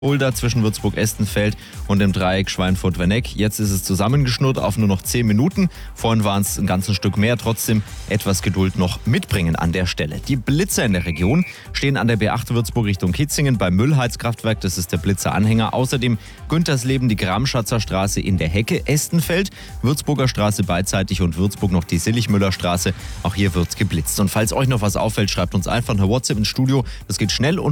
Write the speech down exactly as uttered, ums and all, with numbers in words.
Fulda zwischen Würzburg-Estenfeld und dem Dreieck Schweinfurt-Werneck. Jetzt ist es zusammengeschnurrt auf nur noch zehn Minuten. Vorhin waren es ein ganzes Stück mehr. Trotzdem etwas Geduld noch mitbringen an der Stelle. Die Blitzer in der Region stehen an der B acht Würzburg Richtung Kitzingen beim Müllheizkraftwerk. Das ist der Blitzer-Anhänger. Außerdem Güntersleben, die Gramschatzer Straße in der Hecke, Estenfeld, Würzburger Straße beidseitig und Würzburg noch die Silligmüller Straße. Auch hier wird's geblitzt. Und falls euch noch was auffällt, schreibt uns einfach eine WhatsApp ins Studio. Das geht schnell und